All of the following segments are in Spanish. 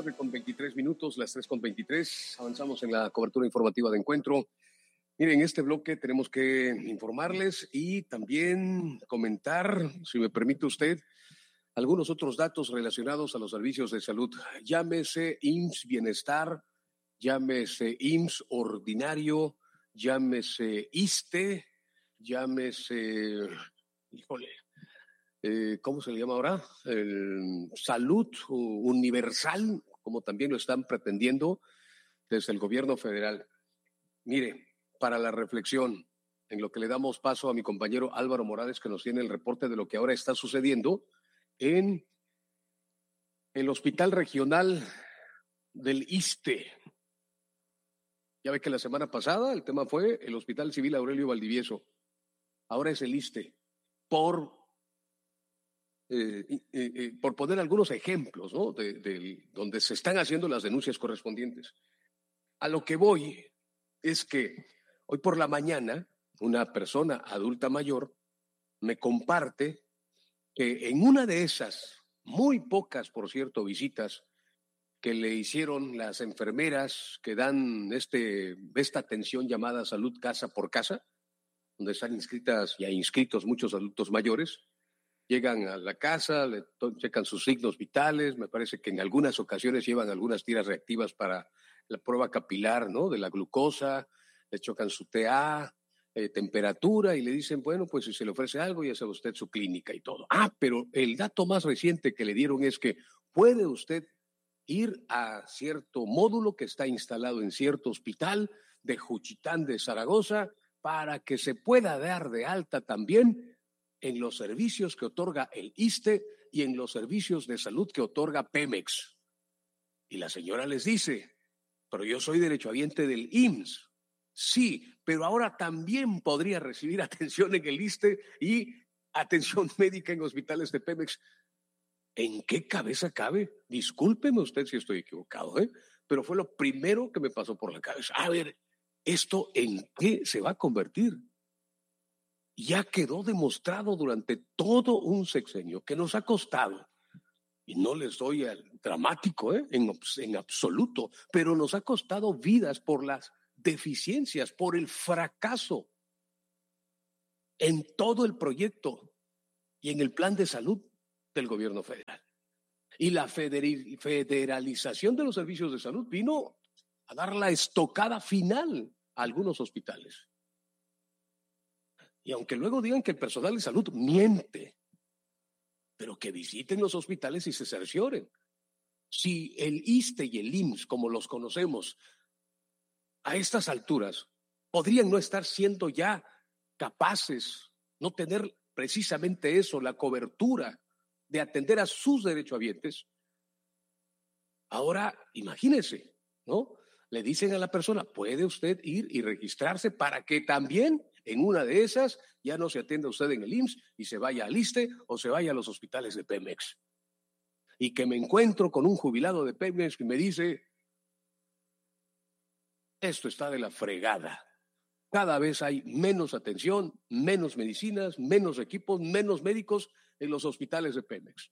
9:23, las 3:23. Avanzamos en la cobertura informativa de Encuentro. Miren, en este bloque tenemos que informarles y también comentar, si me permite usted, algunos otros datos relacionados a los servicios de salud. Llámese IMSS Bienestar, llámese IMSS Ordinario, llámese ISSSTE, llámese, híjole, ¿cómo se le llama ahora? Salud Universal, como también lo están pretendiendo desde el gobierno federal. Mire, para la reflexión, en lo que le damos paso a mi compañero Álvaro Morales, que nos tiene el reporte de lo que ahora está sucediendo en el Hospital Regional del ISSSTE. Ya ve que la semana pasada el tema fue el Hospital Civil Aurelio Valdivieso. Ahora es el ISSSTE. Por poner algunos ejemplos, ¿no? de donde se están haciendo las denuncias correspondientes. A lo que voy es que hoy por la mañana una persona adulta mayor me comparte que en una de esas, muy pocas por cierto, visitas que le hicieron las enfermeras que dan esta atención llamada salud casa por casa, donde están inscritas y hay inscritos muchos adultos mayores, llegan a la casa, le checan sus signos vitales, me parece que en algunas ocasiones llevan algunas tiras reactivas para la prueba capilar, ¿no? De la glucosa, le chocan su TA, temperatura y le dicen, bueno, pues si se le ofrece algo, ya sabe usted su clínica y todo. Pero el dato más reciente que le dieron es que puede usted ir a cierto módulo que está instalado en cierto hospital de Juchitán de Zaragoza para que se pueda dar de alta también en los servicios que otorga el ISSSTE y en los servicios de salud que otorga Pemex. Y la señora les dice, pero yo soy derechohabiente del IMSS. Sí, pero ahora también podría recibir atención en el ISSSTE y atención médica en hospitales de Pemex. ¿En qué cabeza cabe? Discúlpeme usted si estoy equivocado, pero fue lo primero que me pasó por la cabeza. A ver, ¿esto en qué se va a convertir? Ya quedó demostrado durante todo un sexenio que nos ha costado, y no les doy al dramático en absoluto, pero nos ha costado vidas por las deficiencias, por el fracaso en todo el proyecto y en el plan de salud del gobierno federal. Y la federalización de los servicios de salud vino a dar la estocada final a algunos hospitales. Y aunque luego digan que el personal de salud miente, pero que visiten los hospitales y se cercioren. Si el ISSSTE y el IMSS, como los conocemos, a estas alturas, podrían no estar siendo ya capaces, no tener precisamente eso, la cobertura de atender a sus derechohabientes. Ahora, imagínese, ¿no? Le dicen a la persona, puede usted ir y registrarse para que también en una de esas ya no se atienda usted en el IMSS y se vaya al ISSSTE o se vaya a los hospitales de Pemex. Y que me encuentro con un jubilado de Pemex que me dice, esto está de la fregada. Cada vez hay menos atención, menos medicinas, menos equipos, menos médicos en los hospitales de Pemex.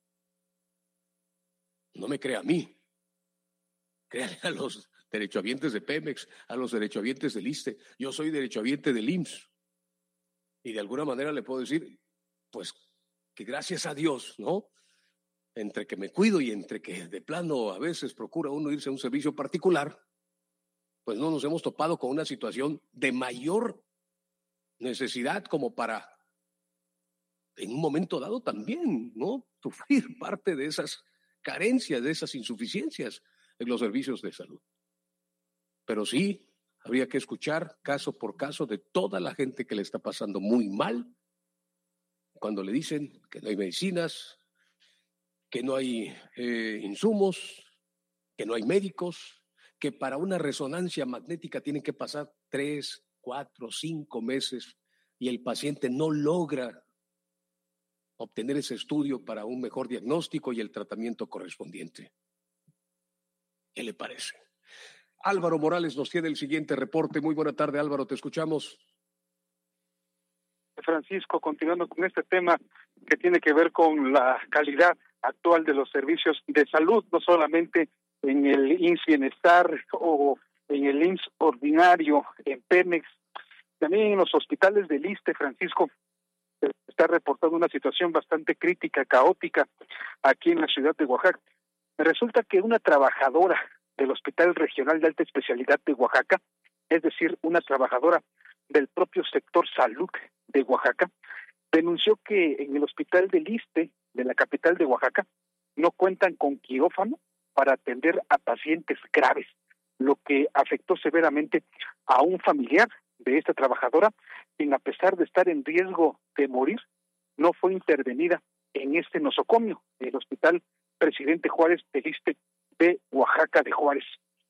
No me crea a mí. Créanle a los derechohabientes de Pemex, a los derechohabientes del ISSSTE. Yo soy derechohabiente del IMSS. Y de alguna manera le puedo decir, pues, que gracias a Dios, ¿no? Entre que me cuido y entre que de plano a veces procura uno irse a un servicio particular, pues no nos hemos topado con una situación de mayor necesidad como para, en un momento dado también, ¿no? Sufrir parte de esas carencias, de esas insuficiencias en los servicios de salud. Pero sí, habría que escuchar caso por caso de toda la gente que le está pasando muy mal cuando le dicen que no hay medicinas, que no hay insumos, que no hay médicos, que para una resonancia magnética tienen que pasar 3, 4, 5 meses y el paciente no logra obtener ese estudio para un mejor diagnóstico y el tratamiento correspondiente. ¿Qué le parece? Álvaro Morales nos tiene el siguiente reporte. Muy buena tarde, Álvaro, te escuchamos. Francisco, continuando con este tema que tiene que ver con la calidad actual de los servicios de salud, no solamente en el IMSS Bienestar o en el IMSS ordinario, en Pemex, también en los hospitales del ISSSTE, Francisco, está reportando una situación bastante crítica, caótica, aquí en la ciudad de Oaxaca. Resulta que una trabajadora del Hospital Regional de Alta Especialidad de Oaxaca, es decir, una trabajadora del propio sector salud de Oaxaca, denunció que en el hospital del ISSSTE, de la capital de Oaxaca, no cuentan con quirófano para atender a pacientes graves, lo que afectó severamente a un familiar de esta trabajadora, quien a pesar de estar en riesgo de morir, no fue intervenida en este nosocomio del Hospital Presidente Juárez del ISSSTE de Oaxaca de Juárez.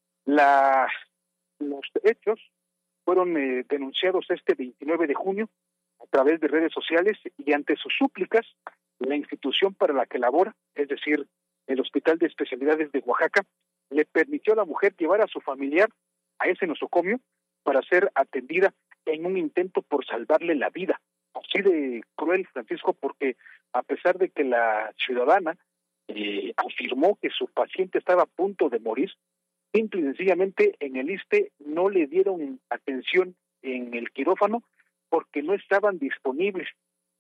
Los hechos fueron denunciados este 29 de junio a través de redes sociales y ante sus súplicas, la institución para la que labora, es decir, el Hospital de Especialidades de Oaxaca, le permitió a la mujer llevar a su familiar a ese nosocomio para ser atendida en un intento por salvarle la vida. Así de cruel, Francisco, porque a pesar de que la ciudadana afirmó que su paciente estaba a punto de morir, simple y sencillamente en el ISSSTE no le dieron atención en el quirófano porque no estaban disponibles.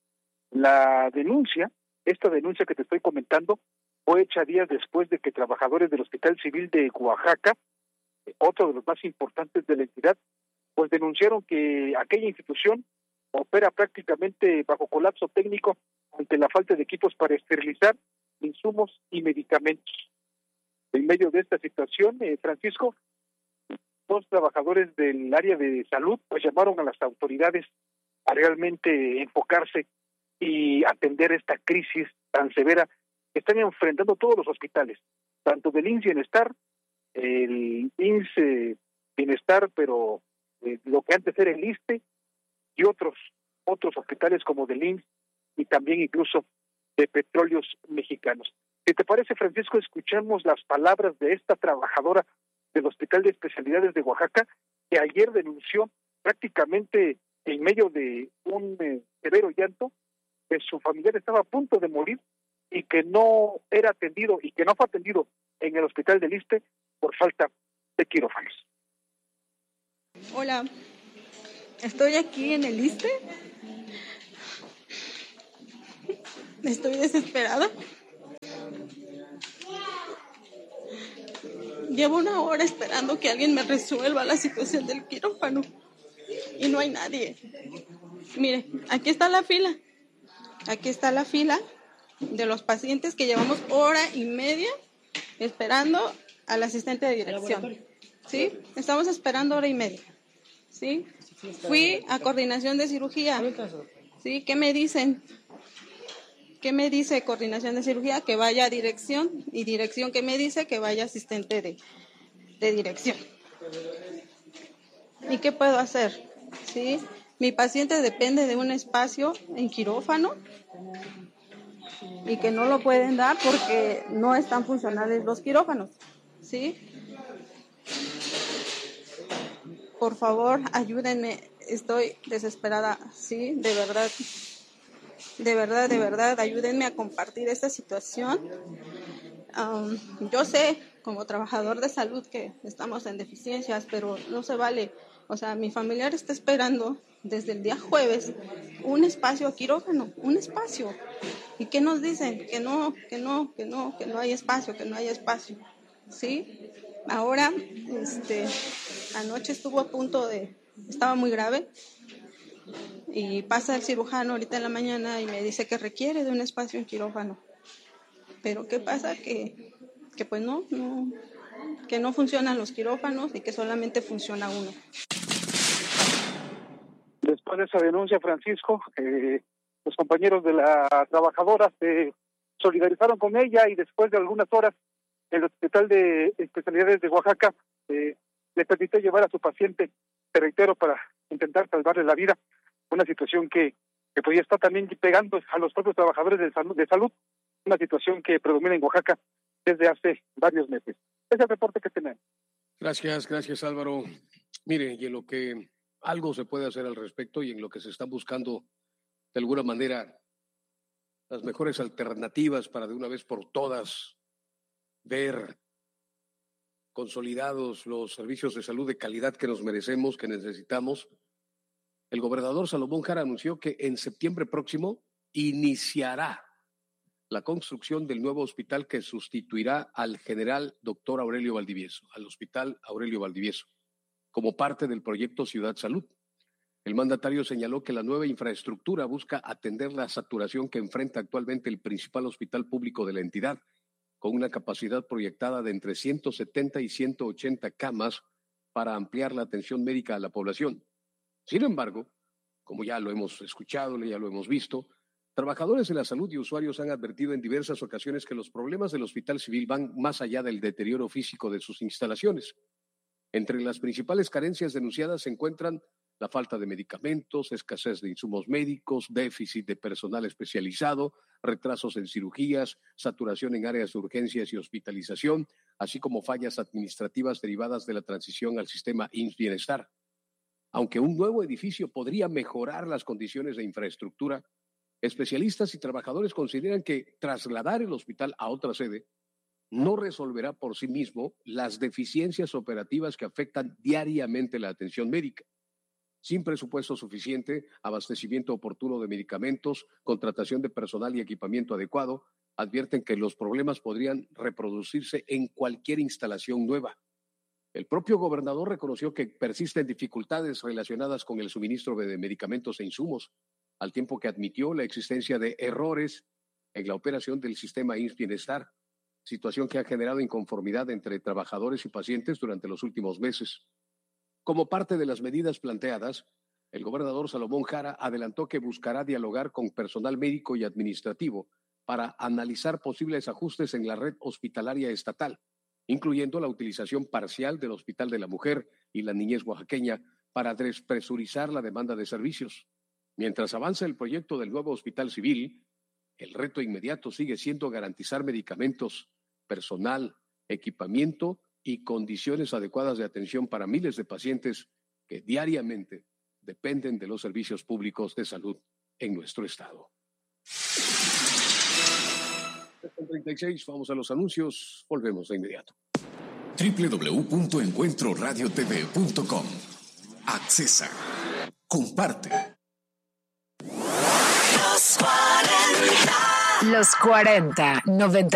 Esta denuncia que te estoy comentando, fue hecha días después de que trabajadores del Hospital Civil de Oaxaca, otro de los más importantes de la entidad, pues denunciaron que aquella institución opera prácticamente bajo colapso técnico ante la falta de equipos para esterilizar insumos y medicamentos. En medio de esta situación, Francisco, dos trabajadores del área de salud pues llamaron a las autoridades a realmente enfocarse y atender esta crisis tan severa que están enfrentando todos los hospitales, tanto del IMSS Bienestar, el IMSS Bienestar, pero lo que antes era el ISSSTE, y otros hospitales como del IMSS y también incluso de Petróleos Mexicanos. Si te parece, Francisco, escuchemos las palabras de esta trabajadora del Hospital de Especialidades de Oaxaca, que ayer denunció prácticamente en medio de un severo llanto que su familiar estaba a punto de morir y que no era atendido y que no fue atendido en el hospital del ISSSTE por falta de quirófanos. Hola, estoy aquí en el ISSSTE. Estoy desesperada. Llevo una hora esperando que alguien me resuelva la situación del quirófano y no hay nadie. Mire, aquí está la fila. Aquí está la fila de los pacientes que llevamos hora y media esperando al asistente de dirección. ¿Sí? Estamos esperando hora y media. ¿Sí? Fui a coordinación de cirugía. ¿Sí? ¿Qué me dicen? ¿Qué me dice coordinación de cirugía? Que vaya a dirección, y dirección que me dice que vaya asistente de dirección. ¿Y qué puedo hacer? ¿Sí? Mi paciente depende de un espacio en quirófano y que no lo pueden dar porque no están funcionales los quirófanos. ¿Sí? Por favor, ayúdenme. Estoy desesperada. ¿Sí? De verdad, ayúdenme a compartir esta situación. Yo sé, como trabajador de salud, que estamos en deficiencias, pero no se vale. O sea, mi familiar está esperando desde el día jueves un espacio a quirófano, un espacio. ¿Y qué nos dicen? Que no hay espacio, ¿sí? Ahora, anoche estuvo a punto estaba muy grave, y pasa el cirujano ahorita en la mañana y me dice que requiere de un espacio en quirófano. Pero ¿qué pasa? Que pues que no funcionan los quirófanos y que solamente funciona uno. Después de esa denuncia, Francisco, los compañeros de la trabajadora se solidarizaron con ella y después de algunas horas el Hospital de Especialidades de Oaxaca le permitió llevar a su paciente, te reitero, para intentar salvarle la vida. Una situación que pues ya está también pegando a los propios trabajadores de salud, una situación que predomina en Oaxaca desde hace varios meses. Es el reporte que tenemos. Gracias Álvaro. Mire, y en lo que algo se puede hacer al respecto y en lo que se está buscando de alguna manera las mejores alternativas para de una vez por todas ver consolidados los servicios de salud de calidad que nos merecemos, que necesitamos, el gobernador Salomón Jara anunció que en septiembre próximo iniciará la construcción del nuevo hospital que sustituirá al general doctor Aurelio Valdivieso, al hospital Aurelio Valdivieso, como parte del proyecto Ciudad Salud. El mandatario señaló que la nueva infraestructura busca atender la saturación que enfrenta actualmente el principal hospital público de la entidad, con una capacidad proyectada de entre 170 y 180 camas para ampliar la atención médica a la población. Sin embargo, como ya lo hemos escuchado, ya lo hemos visto, trabajadores de la salud y usuarios han advertido en diversas ocasiones que los problemas del Hospital Civil van más allá del deterioro físico de sus instalaciones. Entre las principales carencias denunciadas se encuentran la falta de medicamentos, escasez de insumos médicos, déficit de personal especializado, retrasos en cirugías, saturación en áreas de urgencias y hospitalización, así como fallas administrativas derivadas de la transición al sistema IMSS Bienestar. Aunque un nuevo edificio podría mejorar las condiciones de infraestructura, especialistas y trabajadores consideran que trasladar el hospital a otra sede no resolverá por sí mismo las deficiencias operativas que afectan diariamente la atención médica. Sin presupuesto suficiente, abastecimiento oportuno de medicamentos, contratación de personal y equipamiento adecuado, advierten que los problemas podrían reproducirse en cualquier instalación nueva. El propio gobernador reconoció que persisten dificultades relacionadas con el suministro de medicamentos e insumos, al tiempo que admitió la existencia de errores en la operación del sistema IMSS Bienestar, situación que ha generado inconformidad entre trabajadores y pacientes durante los últimos meses. Como parte de las medidas planteadas, el gobernador Salomón Jara adelantó que buscará dialogar con personal médico y administrativo para analizar posibles ajustes en la red hospitalaria estatal, incluyendo la utilización parcial del Hospital de la Mujer y la Niñez Oaxaqueña para despresurizar la demanda de servicios. Mientras avanza el proyecto del nuevo Hospital Civil, el reto inmediato sigue siendo garantizar medicamentos, personal, equipamiento y condiciones adecuadas de atención para miles de pacientes que diariamente dependen de los servicios públicos de salud en nuestro estado. 36, vamos a los anuncios, volvemos de inmediato. www.encuentroradiotv.com. Accesa. Comparte. Los 40, 90.